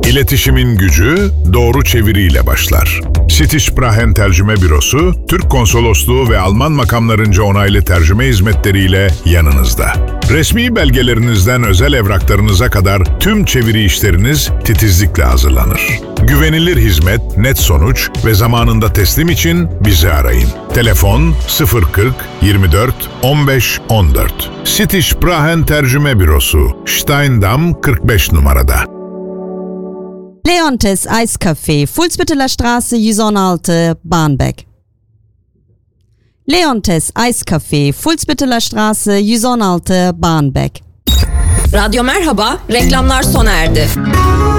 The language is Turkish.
İletişimin gücü doğru çeviriyle başlar. Sitişprahen Tercüme Bürosu, Türk Konsolosluğu ve Alman makamlarınca onaylı tercüme hizmetleriyle yanınızda. Resmi belgelerinizden özel evraklarınıza kadar tüm çeviri işleriniz titizlikle hazırlanır. Güvenilir hizmet, net sonuç ve zamanında teslim için bizi arayın. Telefon 040 24 15 14. Sitişprahen Tercüme Bürosu, Steindam 45 numarada. Leontes Eiscafé, Fuhlsbütteler Straße 116, Barmbek. Leontes Eiscafé, Fuhlsbütteler Straße 116, Barmbek. Radyo Merhaba, reklamlar sona erdi.